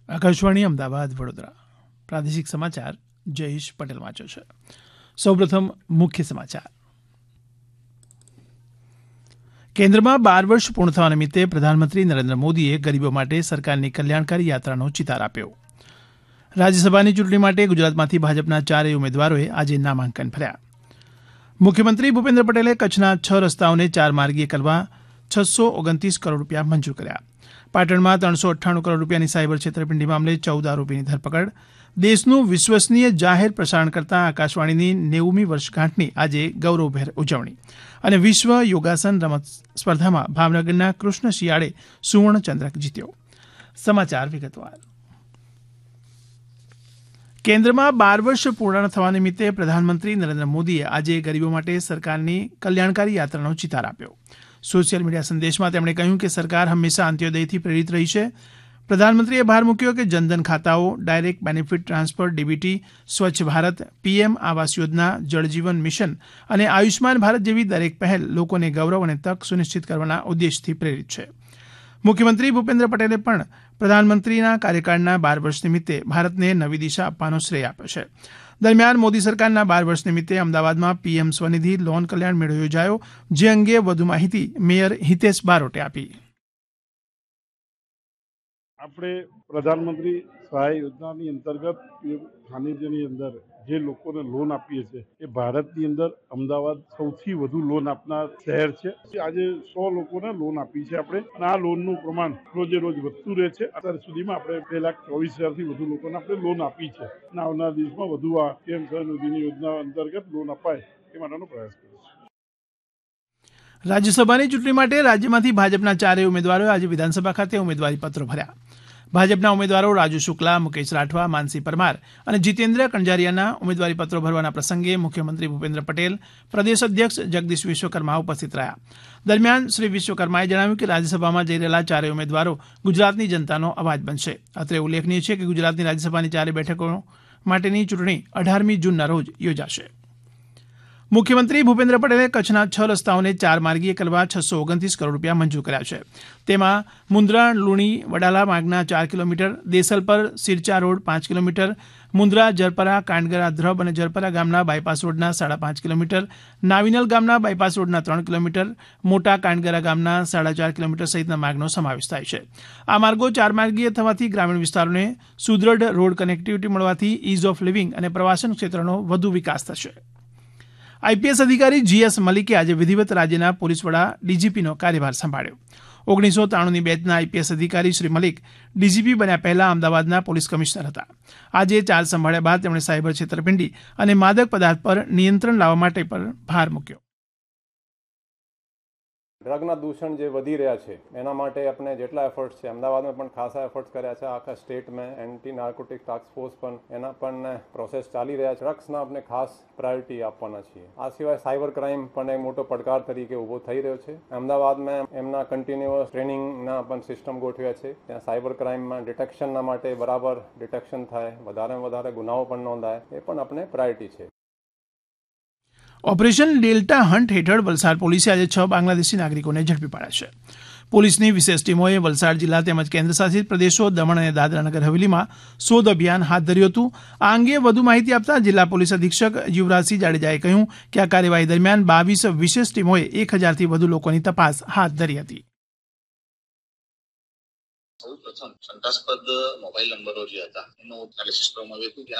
આકાશવાણી અમદાવાદ વડોદરા પ્રાદેશિક સમાચાર જયેશ પટેલ વાંચે છે. સૌપ્રથમ મુખ્ય સમાચાર. કેન્દ્રમાં 12 વર્ષ પૂર્ણ થવા નિમિત્તે પ્રધાનમંત્રી નરેન્દ્ર મોદીએ ગરીબો માટે સરકારની કલ્યાણકારી યાત્રાનો ચિતાર આપ્યો. રાજ્યસભાની ચૂંટણી માટે ગુજરાતમાંથી ભાજપના 4 ઉમેદવારોએ આજે નામાંકન ભર્યા. મુખ્યમંત્રી ભૂપેન્દ્ર પટેલે કચ્છના 6 રસ્તાઓને 4 માર્ગીય કરવા 629 કરોડ રૂપિયા મંજૂર કર્યા. પાટણમાં 398 કરોડ રૂપિયાની સાયબર છેતરપિંડી મામલે 14 આરોપીની ધરપકડ. દેશનું વિશ્વસનીય જાહેર પ્રસારણ કરતા આકાશવાણીની 90મી વર્ષગાંઠની આજે ગૌરવભેર ઉજવણી. અને વિશ્વ યોગાસન રમત સ્પર્ધામાં ભાવનગરના કૃષ્ણ શિયાળે સુવર્ણ ચંદ્રક જીત્યો. સમાચાર વિગતવાર. કેન્દ્રમાં 12 વર્ષ પૂર્ણ થવા નિમિત્તે પ્રધાનમંત્રી નરેન્દ્ર મોદીએ આજે ગરીબો માટે સરકારની કલ્યાણકારી યાત્રાનો ચિતાર આપ્યો. સોશિયલ મીડિયા સંદેશમાં તેમણે કહ્યું કે સરકાર હંમેશા અંત્યોદયથી પ્રેરિત રહી છે. પ્રધાનમંત્રીએ ભાર મૂક્યો કે Jan Dhan ખાતાઓ, direct benefit transfer DBT, સ્વચ્છ ભારત, પીએમ આવાસ યોજના, જળજીવન મિશન અને આયુષ્માન ભારત જેવી દરેક પહેલ લોકોને ગૌરવ અને તક સુનિશ્ચિત કરવાના ઉદ્દેશથી પ્રેરિત છે. મુખ્યમંત્રી ભૂપેન્દ્ર પટેલે પણ પ્રધાનમંત્રીના કાર્યકાળના 12 વર્ષ નિમિત્તે ભારતને નવી દિશા આપવાનો શ્રેય આપ્યો છે. દરમિયાન મોદી સરકારના 12 વર્ષ નિમિત્તે અમદાવાદમાં પીએમ સ્વનિધિ લોન કલ્યાણ મેળો યોજાયો, જે અંગે વધુ માહિતી મેયર હિતેશ બારોટે આપી. આપણે પ્રધાનમંત્રી સહાય યોજનાની અંતર્ગત ખાનગીની અંદર જે લોકોને લોન આપીએ છીએ એ ભારતની અંદર અમદાવાદ સૌથી વધુ લોન આપનાર શહેર છે. આજે 100 લોકોને લોન આપી છે આપણે, અને આ લોનનું પ્રમાણ રોજે રોજ વધતું રહે છે. અત્યાર સુધીમાં આપણે 2,24,000થી વધુ લોકોને આપણે લોન આપી છે, અને આવનાર દિવસમાં વધુ આ પીએમ સ્વનિધિની યોજના અંતર્ગત લોન અપાય એ માટેનો પ્રયાસ કરીશું. રાજ્યસભાની ચૂંટણી માટે રાજ્યમાંથી ભાજપના 4 ઉમેદવારોએ આજે વિધાનસભા ખાતે ઉમેદવારી પત્રો ભર્યા. ભાજપના ઉમેદવારો રાજુ શુક્લા, મુકેશ રાઠવા, માનસી પરમાર અને જીતેન્દ્ર કણજારિયાના ઉમેદવારી પત્રો ભરવાના પ્રસંગે મુખ્યમંત્રી ભૂપેન્દ્ર પટેલ, પ્રદેશ અધ્યક્ષ જગદીશ વિશ્વકર્મા ઉપસ્થિત રહ્યા. દરમિયાન શ્રી વિશ્વકર્માએ જણાવ્યું કે રાજ્યસભામાં જઈ રહેલા 4 ઉમેદવારો ગુજરાતની જનતાનો અવાજ બનશે. અત્રે ઉલ્લેખનીય છે કે ગુજરાતની રાજ્યસભાની 4 બેઠકો માટેની ચૂંટણી 18મી જૂનના રોજ યોજાશે. મુખ્યમંત્રી ભૂપેન્દ્ર પટેલે કચ્છના 6 રસ્તાઓને 4 માર્ગીય કરવા 629 કરોડ રૂપિયા મંજૂર કર્યા છે. તેમાં મુન્દ્રા લુણી વડાલા માર્ગના 4 kilometre, Desalpar સિરચા road 5 kilometre, Mundra જરપરા કાંડગરા Dhrab અને જરપરા ગામના બાયપાસ રોડના 5.5 કિલોમીટર, નાવિનલ ગામના બાયપાસ રોડના 3 કિલોમીટર, મોટા કાંડગરા ગામના 4.5 કિલોમીટર સહિતના માર્ગનો સમાવેશ થાય છે. આ માર્ગો 4 માર્ગીય થવાથી ગ્રામીણ વિસ્તારોને સુદ્રઢ રોડ કનેક્ટિવિટી મળવાથી ઇઝ ઓફ લિવિંગ અને પ્રવાસન ક્ષેત્રનો વધુ વિકાસ થશે. આઈપીએસ અધિકારી જીએસ મલિકે આજે વિધિવત રાજ્યના પોલીસ વડા ડીજીપીનો કાર્યભાર સંભાળ્યો. 1993ની બેચના આઈપીએસ અધિકારી શ્રી મલિક ડીજીપી બન્યા પહેલા અમદાવાદના પોલીસ કમિશનર હતા. આજે ચાર્જ સંભાળ્યા બાદ તેમણે સાયબર છેતરપિંડી અને માદક પદાર્થ પર નિયંત્રણ લાવવા માટે પર ભાર મૂક્યો. ડ્રગના દૂષણ જે વધી રહ્યા છે એના માટે આપણે જેટલા એફર્ટ્સ છે અમદાવાદમાં પણ ખાસા એફર્ટ્સ કર્યા છે. આખા સ્ટેટમાં એન્ટી નાર્કોટિક ટાસ્ક ફોર્સ પણ એના પણ પ્રોસેસ ચાલી રહ્યા છે. ડ્રગ્સના આપણે ખાસ પ્રાયોરિટી આપવાના છીએ. આ સિવાય સાયબર ક્રાઇમ પણ એક મોટો પડકાર તરીકે ઊભો થઈ રહ્યો છે. અમદાવાદમાં એમના કન્ટિન્યુઅસ ટ્રેનિંગના પણ સિસ્ટમ ગોઠવ્યા છે. ત્યાં સાયબર ક્રાઇમમાં ડિટેક્શનના માટે બરાબર ડિટેક્શન થાય, વધારેમાં વધારે ગુનાઓ પણ નોંધાય, એ પણ આપણે પ્રાયોરિટી છે. ઓપરેશન ડેલ્ટા હન્ટ હેઠળ વલસાડ પોલીસે આજે 6 બાંગ્લાદેશી નાગરિકોને ઝડપી પાડ્યા છે. પોલીસની વિશેષ ટીમોએ વલસાડ જિલ્લા તેમજ કેન્દ્રશાસિત પ્રદેશો દમણ અને દાદરા નગર હવેલીમાં શોધ અભિયાન હાથ ધર્યું હતું. આ અંગે વધુ માહિતી આપતા જિલ્લા પોલીસ અધિક્ષક યુવરાજસિંહ જાડેજાએ કહ્યું કે આ કાર્યવાહી દરમિયાન 22 વિશેષ ટીમોએ 1000થી વધુ લોકોની તપાસ હાથ ધરી હતી. સૌપ્રથમ શંકાસ્પદ મોબાઈલ નંબરો જે હતા એનું એનાલિસિસ કરવામાં આવ્યું હતું.